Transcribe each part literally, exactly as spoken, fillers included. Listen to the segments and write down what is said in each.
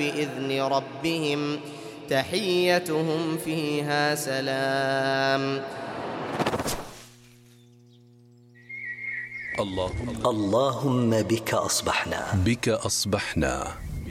بإذن ربهم تحيتهم فيها سلام. اللهم اللهم بك أصبحنا بك أصبحنا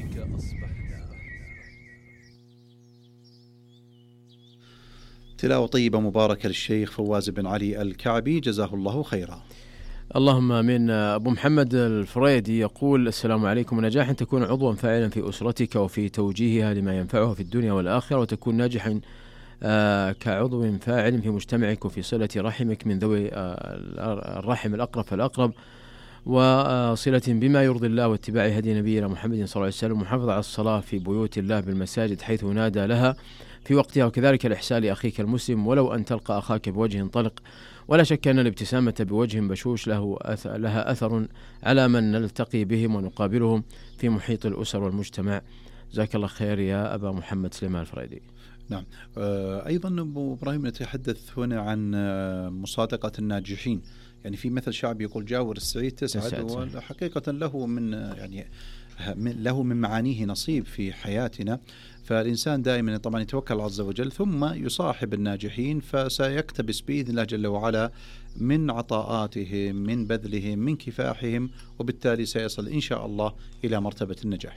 تلاوة طيبة مباركة للشيخ فواز بن علي الكعبي، جزاه الله خيرا. اللهم آمين. أبو محمد الفريدي يقول: السلام عليكم. ونجاح أن تكون عضوا فاعلا في أسرتك وفي توجيهها لما ينفعها في الدنيا والآخرة، وتكون ناجحا آه كعضو فاعل في مجتمعك وفي صلة رحمك من ذوي آه الرحم الأقرب فالأقرب، وصلة بما يرضي الله، واتباع هدي نبينا محمد صلى الله عليه وسلم، ومحافظة على الصلاة في بيوت الله بالمساجد حيث نادى لها في وقتها، وكذلك الإحسان لأخيك المسلم ولو أن تلقى أخاك بوجه طلق. ولا شك أن الابتسامة بوجه بشوش له أث... لها أثر على من نلتقي بهم ونقابلهم في محيط الأسر والمجتمع. جزاك الله خير يا أبا محمد سليمان الفريدي. نعم. أيضا أبو إبراهيم نتحدث هنا عن مصادقة الناجحين، يعني في مثل شعبي يقول: جاور السعيد تسعد، وحقيقة له من يعني له من معانيه نصيب في حياتنا. فالإنسان دائما طبعا يتوكل على الله عز وجل ثم يصاحب الناجحين، فسيقتبس بإذن الله جل وعلا من عطاءاتهم، من بذلهم، من كفاحهم، وبالتالي سيصل إن شاء الله إلى مرتبة النجاح.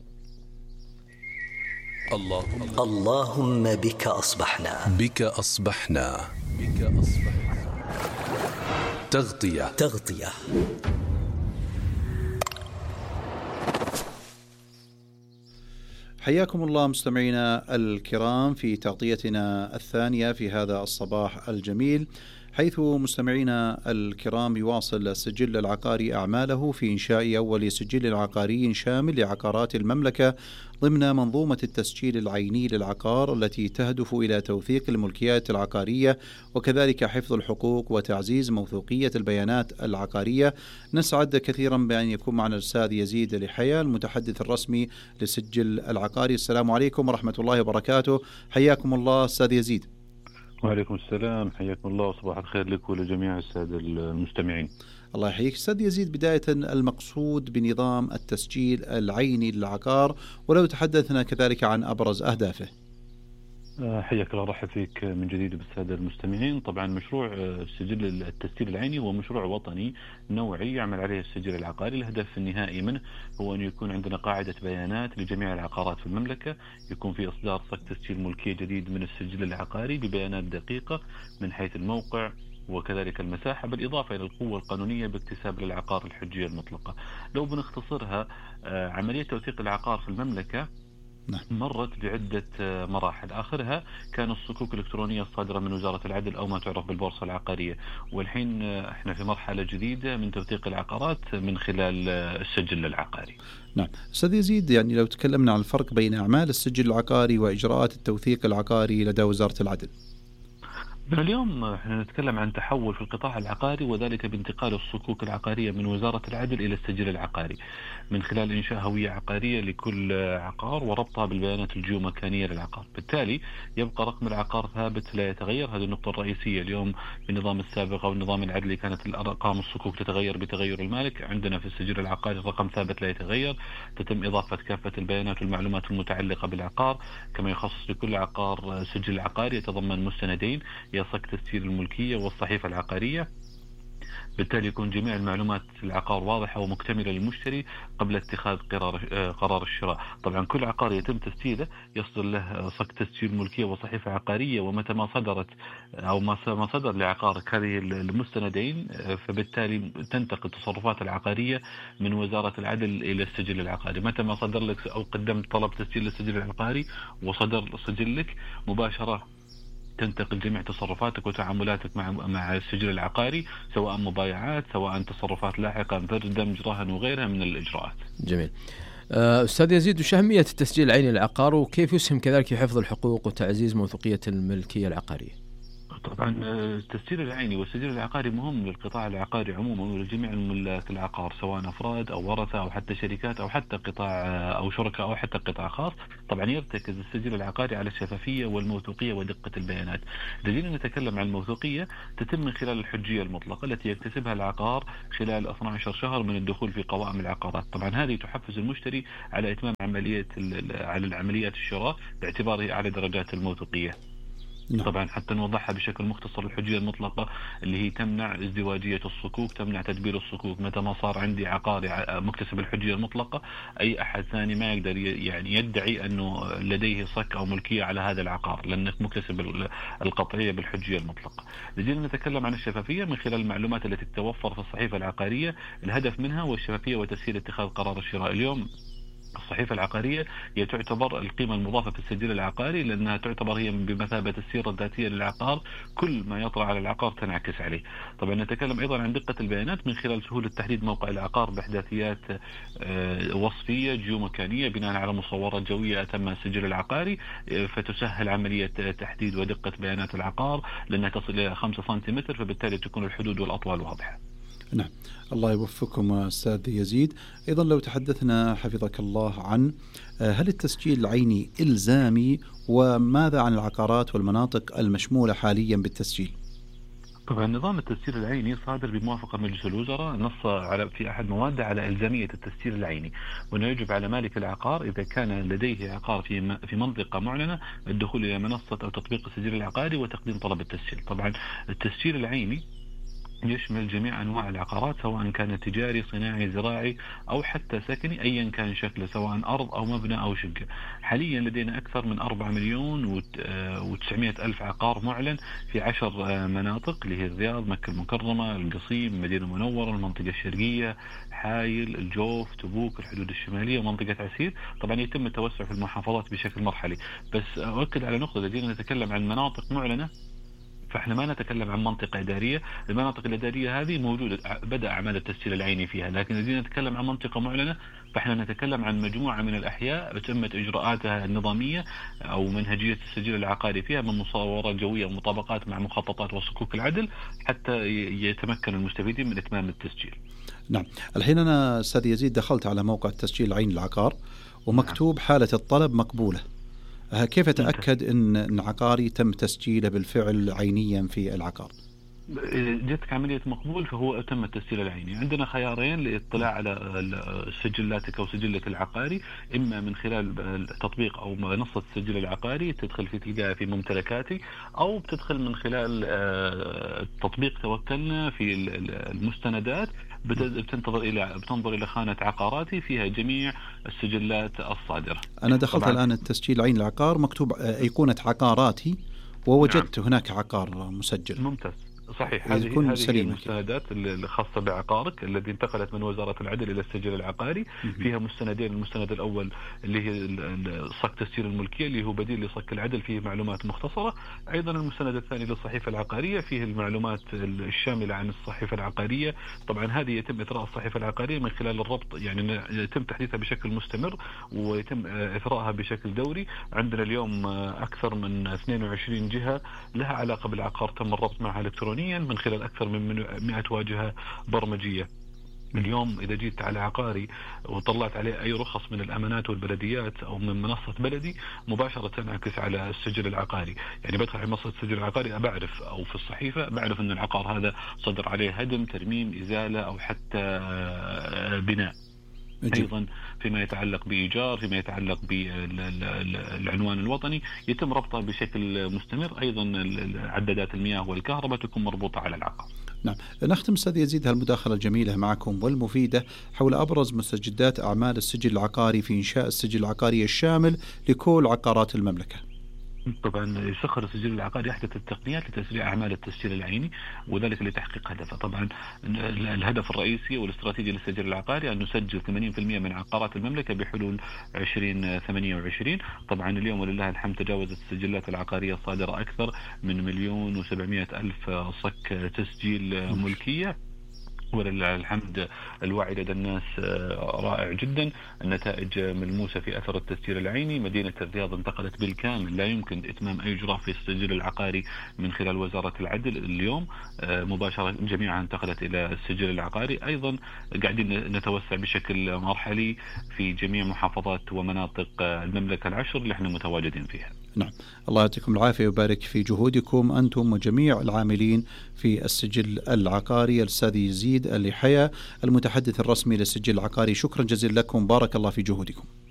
اللهم اللهم بك أصبحنا بك أصبحنا بك أصبحنا تغطية تغطية حياكم الله مستمعينا الكرام في تغطيتنا الثانية في هذا الصباح الجميل، حيث مستمعينا الكرام يواصل السجل العقاري أعماله في إنشاء أول سجل عقاري شامل لعقارات المملكة ضمن منظومة التسجيل العيني للعقار التي تهدف إلى توثيق الملكيات العقارية وكذلك حفظ الحقوق وتعزيز موثوقية البيانات العقارية. نسعد كثيرا بأن يكون معنا الأستاذ يزيد لحياة المتحدث الرسمي للسجل العقاري. السلام عليكم ورحمة الله وبركاته. حياكم الله أستاذ يزيد. وعليكم السلام، حياكم الله وصباح الخير لك ولجميع السادة المستمعين. الله يحييك أستاذ يزيد. بداية المقصود بنظام التسجيل العيني للعقار، ولو تحدثنا كذلك عن أبرز أهدافه. حياك الله، رحب فيك من جديد بالسادة المستمعين. طبعا مشروع سجل التسجيل العيني هو مشروع وطني نوعي يعمل عليه السجل العقاري. الهدف النهائي منه هو أن يكون عندنا قاعدة بيانات لجميع العقارات في المملكة، يكون في إصدار صك تسجيل ملكية جديد من السجل العقاري ببيانات دقيقة من حيث الموقع وكذلك المساحة، بالإضافة إلى القوة القانونية باكتساب للعقار الحجية المطلقة. لو بنختصرها، عملية توثيق العقار في المملكة مرت بعدة مراحل، آخرها كان الصكوك الإلكترونية الصادرة من وزارة العدل أو ما تعرف بالبورصة العقارية، والحين احنا في مرحلة جديدة من توثيق العقارات من خلال السجل العقاري. نعم أستاذ يزيد، يعني لو تكلمنا عن الفرق بين أعمال السجل العقاري وإجراءات التوثيق العقاري لدى وزارة العدل. اليوم احنا نتكلم عن تحول في القطاع العقاري، وذلك بانتقال الصكوك العقارية من وزارة العدل إلى السجل العقاري من خلال إنشاء هوية عقارية لكل عقار وربطها بالبيانات الجيومكانية للعقار. بالتالي يبقى رقم العقار ثابت لا يتغير. هذه النقطة الرئيسية. اليوم بالنظام السابق أو النظام العدلي كانت الأرقام الصكوك تتغير بتغير المالك. عندنا في السجل العقاري الرقم ثابت لا يتغير، تتم إضافة كافة البيانات والمعلومات المتعلقة بالعقار، كما يخصص لكل عقار سجل عقاري يتضمن مستندين: صك تسجيل الملكية والصحيفة العقارية. بالتالي يكون جميع المعلومات في العقار واضحة ومكتملة للمشتري قبل اتخاذ قرار قرار الشراء. طبعا كل عقار يتم تسجيله يصدر له صك تسجيل ملكية وصحيفة عقارية، ومتى ما صدرت أو ما صدر لعقارك هذه المستندين، فبالتالي تنتقل تصرفات العقارية من وزارة العدل إلى السجل العقاري. متى ما صدر لك أو قدمت طلب تسجيل للسجل العقاري وصدر سجلك، مباشرة تنتقل جميع تصرفاتك وتعاملاتك مع مع السجل العقاري، سواء مبايعات، سواء تصرفات لاحقة مثل دمج رهن وغيرها من الإجراءات. جميل. أستاذ يزيد، وش أهمية التسجيل العيني للعقار، وكيف يسهم كذلك في حفظ الحقوق وتعزيز موثوقية الملكية العقارية؟ طبعا التسجيل العيني والسجل العقاري مهم للقطاع العقاري عموما ولجميع الملاك العقار، سواء أفراد أو ورثة أو حتى شركات أو حتى قطاع أو شركاء أو حتى قطاع خاص. طبعا يرتكز السجل العقاري على الشفافية والموثوقية ودقة البيانات. إذا جينا نتكلم عن الموثوقية تتم من خلال الحجية المطلقة التي يكتسبها العقار خلال اثني عشر شهر من الدخول في قوائم العقارات. طبعا هذه تحفز المشتري على إتمام عملية على العمليات الشراء باعتباره أعلى درجات الموثوقية. نعم. طبعا حتى نوضحها بشكل مختصر، الحجية المطلقة اللي هي تمنع ازدواجية الصكوك، تمنع تدبير الصكوك. متى ما صار عندي عقاري مكتسب الحجية المطلقة، أي أحد ثاني ما يقدر يعني يدعي أنه لديه صك أو ملكية على هذا العقار لأنك مكتسب القطعية بالحجية المطلقة. لجينا نتكلم عن الشفافية من خلال المعلومات التي تتوفر في الصحيفة العقارية، الهدف منها هو الشفافية وتسهيل اتخاذ قرار الشراء. اليوم الصحيفة العقارية هي تعتبر القيمة المضافة في السجل العقاري، لأنها تعتبر هي بمثابة السيرة الذاتية للعقار، كل ما يطرأ على العقار تنعكس عليه. طبعا نتكلم أيضا عن دقة البيانات من خلال سهولة تحديد موقع العقار بإحداثيات وصفية جيومكانية بناء على مصورات جوية أتمها السجل العقاري، فتسهل عملية تحديد ودقة بيانات العقار لأنها تصل إلى خمسة سنتيمتر، فبالتالي تكون الحدود والأطوال واضحة. نعم، الله يوفقكم أستاذ يزيد. أيضا لو تحدثنا حفظك الله عن هل التسجيل العيني إلزامي، وماذا عن العقارات والمناطق المشمولة حاليا بالتسجيل؟ طبعا نظام التسجيل العيني صادر بموافقة مجلس الوزراء، نص على في أحد مواده على إلزامية التسجيل العيني، وأنه يجب على مالك العقار إذا كان لديه عقار في في منطقة معلنة الدخول إلى منصة أو تطبيق السجل العقاري وتقديم طلب التسجيل. طبعا التسجيل العيني يشمل جميع أنواع العقارات، سواء كان تجاري صناعي زراعي أو حتى سكني أيا كان شكله، سواء أرض أو مبنى أو شقة. حاليا لدينا أكثر من أربعة مليون وتسعمائة ألف عقار معلن في عشر مناطق اللي هي الرياض، مكة المكرمة، القصيم، المدينة المنورة، المنطقة الشرقية، حايل، الجوف، تبوك، الحدود الشمالية، ومنطقة عسير. طبعا يتم التوسع في المحافظات بشكل مرحلي، بس أؤكد على نقطة، الذين نتكلم عن مناطق معلنة فإحنا ما نتكلم عن منطقة إدارية. المناطق الإدارية هذه موجودة، بدأ أعمال التسجيل العيني فيها، لكن إذا نتكلم عن منطقة معلنة فإحنا نتكلم عن مجموعة من الأحياء تمت إجراءاتها النظامية أو منهجية السجل العقاري فيها من مصورات جوية ومطابقات مع مخططات وصكوك العدل حتى يتمكن المستفيدين من إتمام التسجيل. نعم، الحين أنا أستاذ يزيد دخلت على موقع التسجيل العيني العقار ومكتوب نعم. حالة الطلب مقبولة. كيف أتأكد إن عقاري تم تسجيله بالفعل عينيا في العقار؟ جتك عملية مقبول فهو تم التسجيل العيني. عندنا خيارين للاطلاع على سجلاتك أو سجلك العقاري، إما من خلال تطبيق أو منصة السجل العقاري تدخل في تلقاها في ممتلكاتي، أو بتدخل من خلال تطبيق توكلنا في المستندات، بتنتظر إلى بتنظر إلى خانة عقاراتي فيها جميع السجلات الصادرة. أنا دخلت الآن التسجيل عين العقار مكتوب أيقونة عقاراتي ووجدت نعم. هناك عقار مسجل. ممتاز، صحيح. هذه هذه المستندات الخاصة بعقارك الذي انتقلت من وزارة العدل إلى السجل العقاري. فيها مستندين، المستند الأول اللي هي صك تسجيل الملكية اللي هو بديل لصك العدل، فيه معلومات مختصرة. أيضا المستند الثاني للصحيفة العقارية فيه المعلومات الشاملة عن الصحيفة العقارية. طبعا هذه يتم إثراء الصحيفة العقارية من خلال الربط، يعني يتم تحديثها بشكل مستمر ويتم إثراءها بشكل دوري. عندنا اليوم أكثر من اثنين وعشرين جهة لها علاقة بالعقار تم الربط معها إلكترونيا من خلال أكثر من مئة واجهة برمجية. اليوم إذا جيت على عقاري وطلعت عليه أي رخص من الأمانات والبلديات أو من منصة بلدي، مباشرة تنعكس على السجل العقاري. يعني بدخل على منصة السجل العقاري بعرف، أو في الصحيفة بعرف أن العقار هذا صدر عليه هدم، ترميم، إزالة أو حتى بناء. أيضا فيما يتعلق بإيجار، فيما يتعلق بالعنوان الوطني يتم ربطه بشكل مستمر. أيضا عدادات المياه والكهرباء تكون مربوطة على العقار. نعم، نختم أستاذ يزيد هالمداخلة الجميلة معكم والمفيدة حول أبرز مستجدات أعمال السجل العقاري في إنشاء السجل العقاري الشامل لكل عقارات المملكة. طبعا يسخر السجل العقاري أحدث التقنيات لتسريع أعمال التسجيل العيني، وذلك لتحقيق هدفه. طبعا الهدف الرئيسي والاستراتيجي للسجل العقاري أن نسجل ثمانين بالمئة من عقارات المملكة بحلول عشرين ثمانية وعشرين. طبعا اليوم ولله الحمد تجاوزت السجلات العقارية الصادرة أكثر من مليون وسبعمائة ألف صك تسجيل ملكية. ولله الحمد الوعي لدى الناس رائع جدا، النتائج ملموسة في أثر التسجيل العيني. مدينة الرياض انتقلت بالكامل، لا يمكن إتمام أي إجراء في السجل العقاري من خلال وزارة العدل اليوم، مباشرة جميعها انتقلت إلى السجل العقاري. أيضا قاعدين نتوسع بشكل مرحلي في جميع محافظات ومناطق المملكة العشر اللي احنا متواجدين فيها. نعم، الله يعطيكم العافية ويبارك في جهودكم أنتم وجميع العاملين في السجل العقاري. الأستاذ يزيد اللحية المتحدث الرسمي للسجل العقاري، شكرا جزيلا لكم، بارك الله في جهودكم.